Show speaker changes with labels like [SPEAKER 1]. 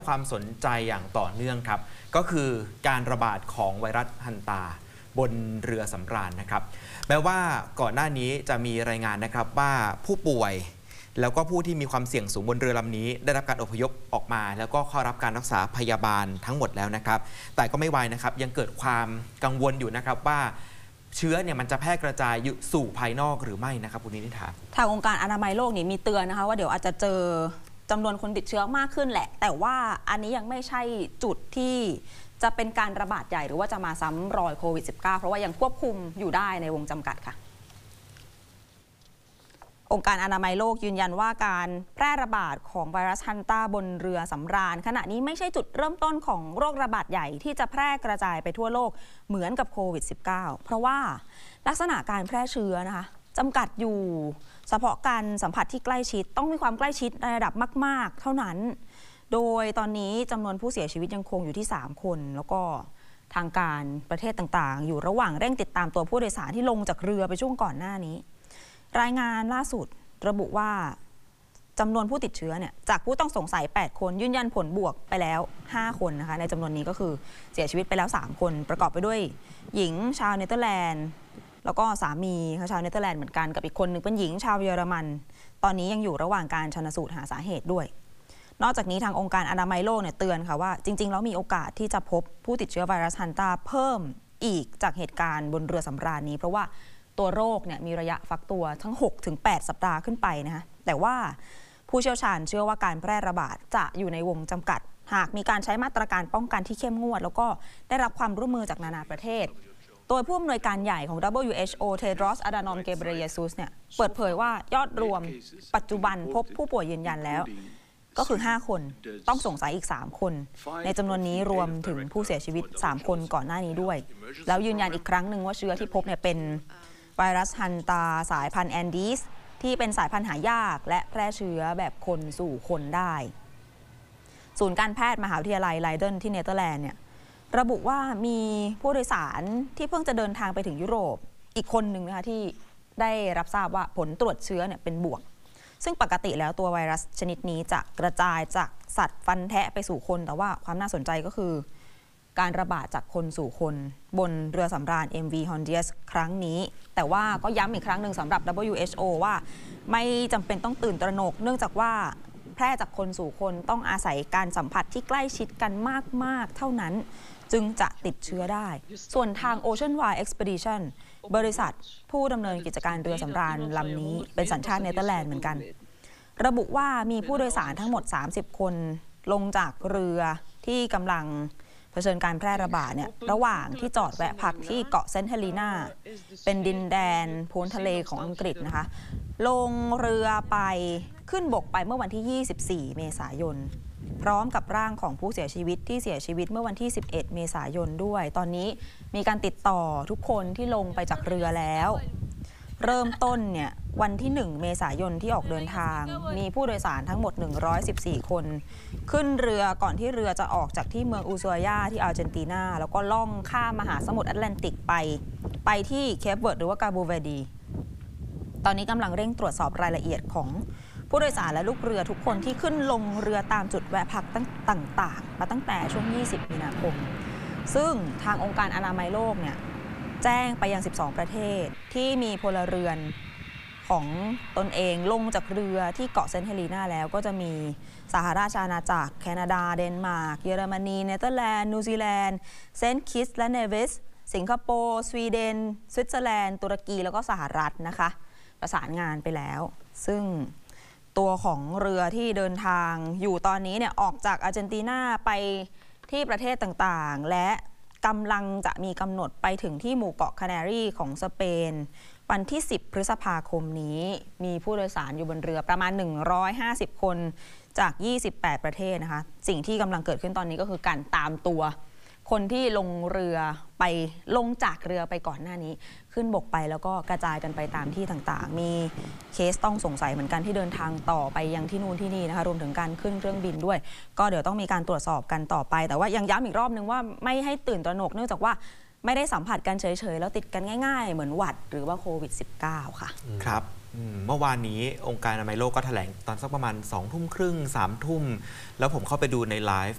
[SPEAKER 1] ความสนใจอย่างต่อเนื่องครับก็คือการระบาดของไวรัสฮันตาบนเรือสำราญนะครับแม้ว่าก่อนหน้านี้จะมีรายงานนะครับว่าผู้ป่วยแล้วก็ผู้ที่มีความเสี่ยงสูงบนเรือลำนี้ได้รับการอพยพออกมาแล้วก็เข้ารับการรักษาพยาบาลทั้งหมดแล้วนะครับแต่ก็ไม่ไวนะครับยังเกิดความกังวลอยู่นะครับว่าเชื้อเนี่ยมันจะแพร่กระจายสู่ภายนอกหรือไม่นะครับคุณนิติธา
[SPEAKER 2] ทางองค์การอนามัยโลกนี่มีเตือนนะคะว่าเดี๋ยวอาจจะเจอจำนวนคนติดเชื้อมากขึ้นแหละแต่ว่าอันนี้ยังไม่ใช่จุดที่จะเป็นการระบาดใหญ่หรือว่าจะมาซ้ำรอยโควิด -19 เพราะว่ายังควบคุมอยู่ได้ในวงจำกัดค่ะองค์การอนามัยโลกยืนยันว่าการแพร่ระบาดของไวรัสฮันตาบนเรือสำราญขณะนี้ไม่ใช่จุดเริ่มต้นของโรคระบาดใหญ่ที่จะแพร่กระจายไปทั่วโลกเหมือนกับโควิด -19 เพราะว่าลักษณะการแพร่เชื้อนะคะจำกัดอยู่เฉพาะการสัมผัสที่ใกล้ชิดต้องมีความใกล้ชิดในระดับมากๆเท่านั้นโดยตอนนี้จำนวนผู้เสียชีวิตยังคงอยู่ที่3คนแล้วก็ทางการประเทศต่างๆอยู่ระหว่างเร่งติดตามตัวผู้โดยสารที่ลงจากเรือไปช่วงก่อนหน้านี้รายงานล่าสุดระบุว่าจำนวนผู้ติดเชื้อเนี่ยจากผู้ต้องสงสัย8คนยืนยันผลบวกไปแล้ว5คนนะคะในจำนวนนี้ก็คือเสียชีวิตไปแล้ว3คนประกอบไปด้วยหญิงชาวเนเธอร์แลนด์แล้วก็สามีชาวเนเธอร์แลนด์เหมือนกันกับอีกคนหนึ่งเป็นหญิงชาวเยอรมันตอนนี้ยังอยู่ระหว่างการชันสูตรหาสาเหตุด้วยนอกจากนี้ทางองค์การอนามัยโลกเนี่ยเตือนค่ะว่าจริงๆแล้วมีโอกาสที่จะพบผู้ติดเชื้อไวรัสฮันตาเพิ่มอีกจากเหตุการณ์บนเรือสำราญนี้เพราะว่าตัวโรคเนี่ยมีระยะฟักตัวทั้ง 6-8 สัปดาห์ขึ้นไปนะคะแต่ว่าผู้เชี่ยวชาญเชื่อว่าการแพร่ระบาดจะอยู่ในวงจำกัดหากมีการใช้มาตรการป้องกันที่เข้มงวดแล้วก็ได้รับความร่วมมือจากนานาประเทศโดยผู้อำนวยการใหญ่ของ WHO เทโดรส อาดานอม เกเบรเยซุสเนี่ยเปิดเผยว่ายอดรวมปัจจุบันพบผู้ป่วยยืนยันแล้วก็คือ5คนต้องสงสัยอีก3คนในจำนวนนี้รวมถึงผู้เสียชีวิต3คนก่อนหน้านี้ด้วยแล้วยืนยันอีกครั้งหนึ่งว่าเชื้อที่พบเนี่ยเป็นไวรัสฮันตาสายพันธุ์แอนดีสที่เป็นสายพันธุ์หายากและแพร่เชื้อแบบคนสู่คนได้ศูนย์การแพทย์มหาวิทยาลัยไลเดนที่เนเธอร์แลนด์เนี่ยระบุว่ามีผู้โดยสารที่เพิ่งจะเดินทางไปถึงยุโรปอีกคนหนึ่งนะคะที่ได้รับทราบว่าผลตรวจเชื้อเนี่ยเป็นบวกซึ่งปกติแล้วตัวไวรัสชนิดนี้จะกระจายจากสัตว์ฟันแทะไปสู่คนแต่ว่าความน่าสนใจก็คือการระบาดจากคนสู่คนบนเรือสำราญ MV Hondias ครั้งนี้แต่ว่าก็ย้ำอีกครั้งหนึ่งสำหรับ WHO ว่าไม่จำเป็นต้องตื่นตระหนกเนื่องจากว่าแพร่จากคนสู่คนต้องอาศัยการสัมผัสที่ใกล้ชิดกันมากๆเท่านั้นจึงจะติดเชื้อได้ส่วนทาง Ocean Wide Expedition บริษัทผู้ดำเนินกิจการเรือสำราญลำนี้เป็นสัญชาติเนเธอร์แลนด์เหมือนกันระบุว่ามีผู้โดยสารทั้งหมด30คนลงจากเรือที่กำลังเผชิญการแพร่ระบาดเนี่ยระหว่างที่จอดแวะพักที่เกาะเซนต์เฮลีนาเป็นดินแดนพ้นทะเลของอังกฤษนะคะลงเรือไปขึ้นบกไปเมื่อวันที่24เมษายนพร้อมกับร่างของผู้เสียชีวิตที่เสียชีวิตเมื่อวันที่11เมษายนด้วยตอนนี้มีการติดต่อทุกคนที่ลงไปจากเรือแล้วเริ่มต้นเนี่ยวันที่1เมษายนที่ออกเดินทางมีผู้โดยสารทั้งหมด114คนขึ้นเรือก่อนที่เรือจะออกจากที่เมืองอูซัวยาที่อาร์เจนตินาแล้วก็ล่องข้ามมหาสมุทรแอตแลนติกไปที่เคปเวิร์ดหรือว่ากาโบเวดีตอนนี้กำลังเร่งตรวจสอบรายละเอียดของผู้โดยสารและลูกเรือทุกคนที่ขึ้นลงเรือตามจุดแวะพักต่างๆมาตั้งแต่ช่วง20มีนาคมซึ่งทางองค์การอนามัยโลกเนี่ยแจ้งไปยัง12ประเทศที่มีพลเรือนของตนเองลงจากเรือที่เกาะเซนต์เฮลีนาแล้วก็จะมีสหราชอาณาจักรแคนาดาเดนมาร์กเยอรมนีเนเธอร์แลนด์นิวซีแลนด์เซนต์คิตส์และเนวิสสิงคโปร์สวีเดนสวิตเซอร์แลนด์ตุรกีแล้วก็สหรัฐนะคะประสานงานไปแล้วซึ่งตัวของเรือที่เดินทางอยู่ตอนนี้เนี่ยออกจากอาร์เจนตินาไปที่ประเทศต่างๆและกำลังจะมีกำหนดไปถึงที่หมู่เกาะคานารีของสเปนวันที่10พฤษภาคมนี้มีผู้โดยสารอยู่บนเรือประมาณ150คนจาก28ประเทศนะคะสิ่งที่กำลังเกิดขึ้นตอนนี้ก็คือการตามตัวคนที่ลงเรือไปลงจากเรือไปก่อนหน้านี้ขึ้นบกไปแล้วก็กระจายกันไปตามที่ต่างๆมีเคสต้องสงสัยเหมือนกันที่เดินทางต่อไปยังที่นู่นที่นี่นะคะรวมถึงการขึ้นเครื่องบินด้วยก็เดี๋ยวต้องมีการตรวจสอบกันต่อไปแต่ว่ายังย้ำอีกรอบนึงว่าไม่ให้ตื่นตระหนกเนื่องจากว่าไม่ได้สัมผัสกันเฉยๆแล้วติดกันง่ายๆเหมือนหวัดหรือว่าโควิด -19 ค่ะ
[SPEAKER 1] ครับเมื่อวานนี้องค์การอนามัยโลกก็แถลงตอนสักประมาณ2 ทุ่มครึ่ง3 ทุ่มแล้วผมเข้าไปดูในไลฟ์